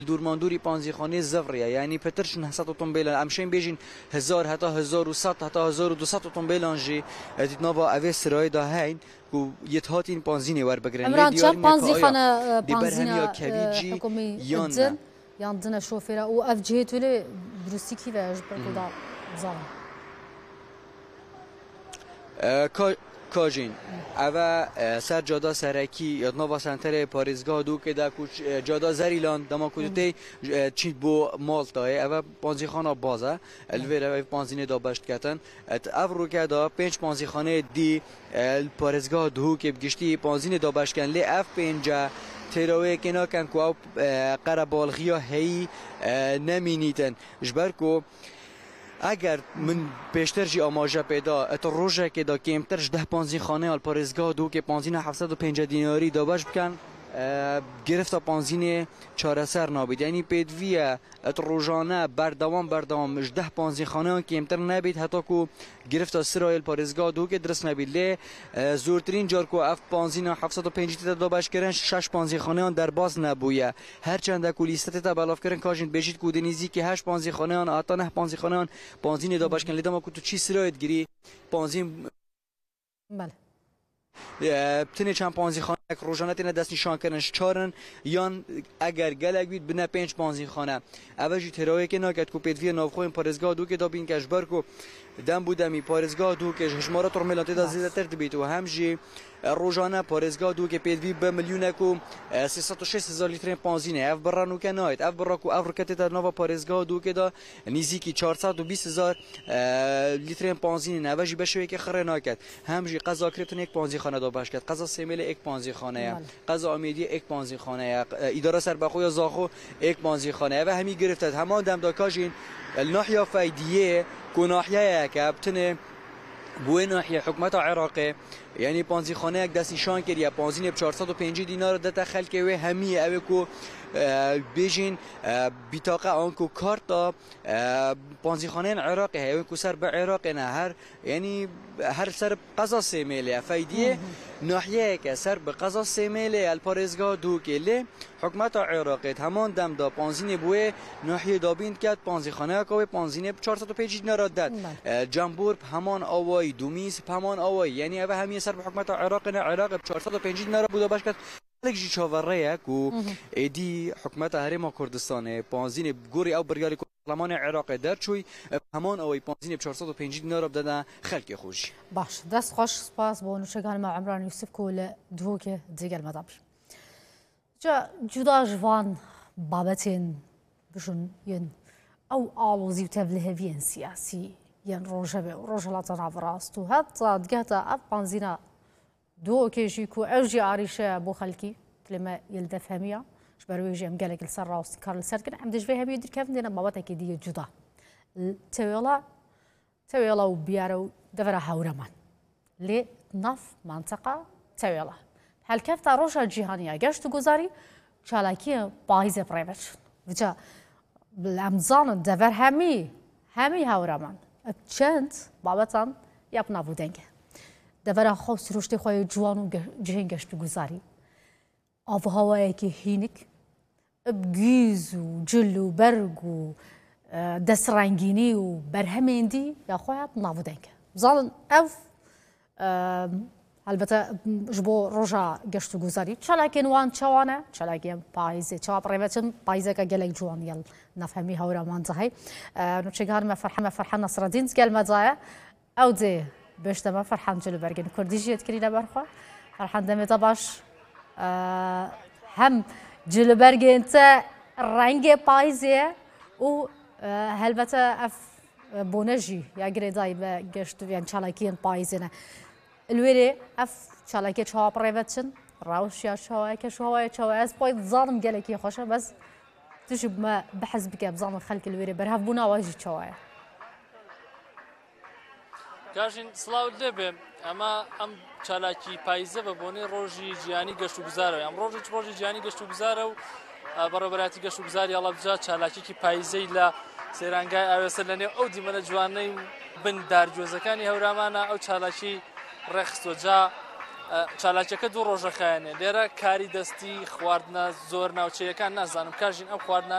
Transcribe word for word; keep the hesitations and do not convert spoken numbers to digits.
دورماندوری پانزیخانه زفریه یعنی پترش نهصد تن بیلان امشین بیشین هزار حتی هزار و صد حتی هزار و دویست تن بیلان جی دیدنا با اوه سرای دا هین کو یتهات این پانزینی ور بگرن امران چه پانزیخانه پانزینا حکومی یان یاندن شوفیرا و اف جهت ولی درستی کی وش برکودا زمان کاجین اوه سر جادا سرکی یادنا با سنتر پاریزگاه دو که دا کچ جادا زریلان دما کدوتی چی بو مالتای اوه پانزیخانه بازه الویر اوه پانزینه دا بشت کتن او رو که دا پنج پانزیخانه دی پاریزگاه دو که بگشتی پانزینه دا بشت کن لی اف پنجه تراوی که ناکن که او قربالغی ها هی نمینیتن جبر که اگر من پیشتر جی آماجه پیدا ات روزه که دا کمترش ده پانزی خانه آل پارزگاه دو که پانزین هفتصد و پنجاه دیناری دا باش بکن گرفت پانزین چهار سر نابید یعنی پیدویه ات روزانه بردوام بردوام ده پانزی خانه کمتر نبید حتی که گرفت سرایل پارزگاه دو که درست نبید لی زورترین جار که اف پانزین هفتصد و پنجاه دا باش کرن شش پانزی خانه در باز نبویه هرچند کولیست تا بلاف کردن کاجین بجید کودنیزی که هشت پانزی خانه آن آتا نه پانزی خانه آن پانزین دا باش کن لیدم که تو چی سرایت گیری پانزین بله بتنی چند پانزی خانه روزانه تینه دست نشان کردنش چارن یان اگر گلک بید بنا پنج پانزی خانه اوجی تراوی که ناکد کو پیدوی نافخوی پارزگاه دو که دا بین کشبر کو دم بودمی پارزگاه دو که هشماره ترملانتی دا زیده تر دبیت و همجی روزانه پارزگاه دو که پیدوی به میلیون کو سیصد و شش هزار لیتر پانزینه اف برانو که نایت اف برا کو اف رکتی تا نوا پارزگاه دو که دا نزدیکی چهارصد و بیست هزار لیتر پانزینه اوجی بشه که خره ناکد همجی قضا کرتن یک پانزی خانه دا باش کرد قضا سیمل یک پانزی خانه قضا امیدی یک پانزی خانه اداره سربخو یا زاخو یک پانزی خانه و همی گرفتد همان دم دا کاجین الناحیه فایدیه کو ناحیه که ابتنه بوی ناحیه حکومت عراقی یعنی پانزی خانه یک دست نشان کردی پانزین چهارصد و پنجاه دینار دت خلک و همی اوه کو بیجین بیتاقه آن کو کارتا پانزی خانه عراقی هیوی کو سر به عراق نه هر یعنی هر سر قضا سیمیله فایدیه ناحیه که سر به قضا سیمیله الپارزگاه دو کله حکومت عراقی همان دم دا پانزین بوی ناحیه دابیند کرد پانزی خانه که پانزین چهارصد و پنجاه دینار داد جنبور همان آوای دومیس همان آوای یعنی اوه همی سر به حکومت عراق نه عراق چهارصد و پنجاه دینار بوده باش کرد لکجی چاوره کو ایدی حکومت هرم کردستان پانزین گوری او برگاری پارلمان عراق در چوی همان اوی پانزین چهارصد و پنجاه دینار دادن خلک خوش باش دست خوش سپاس با نوشگان ما عمران یوسف کول دو که دیگر مدابر جا جدا جوان بابتین بشون ین او آلوزی و تبله وین سیاسی ین روجبه و روجلات نافراست و حتی دگهتا اف پانزینا دو کیجی کو اوجی عریشه بو خلکی لما يلدف هميا شبرويجي ام قالك السر راس كارل سركن عم دج فيها بيدر كيف دينا بابا كي جدا تويلا تويلا وبيارو دفرا هورمان لي نف منطقه تويلا هل كيف تروشا جهانيه قشت جوزاري شالاكي بايزه برايفت وجا بالامزان دفر همي همي هورمان چند بابتان يابنا بودنگه دفرا خوص رشد خواه جوان و جهن گشت گذاری آب هوایی که هینک بگیز و جل و برگ و دست رنگینی و برهمین دی یا خواه نابودنگ زالن اف البته جبو رجا گشت گذاری چلاکین وان چوانه چلاکین پایزه چواب رویتن پایزه که گلک جوان یل نفهمی هورا منزهی نوچگان ما فرحان ما فرحان نصر الدین گل مزایا او ده بشتما فرحان جلو برگن کردی جیت کری نبرخوا فرحان دمتا باش هم جلو برگن تا رنگ پایزه و هلبته اف بونجی یا گریدای به گشت ویان چالاکین پایزه نه الویره اف چالاکی چهار پریوتشن راوش یا چهار که چهار چهار از پای ظالم گلکی خوشه بس تجيب ما بحث بك بظام خلق الويري برهف بنا واجي چوايا كاشين صلاو دبه اما ام چالاکی پایزه و بونی روزی جیانی گشتو گزاره ام روزی روزی جیانی گشتو گزاره و برابراتی گشتو گزاری الله بجا چالاکی کی پایزه لا سیرانگای اوسلنی او دی من جوانی بن در جوزکانی هورامانا او چالاکی رخص و جا چالاکی که دو روز خانه لیرا کاری دستی خواردنا زور ناوچه کان نزانم کاشین ام خواردنا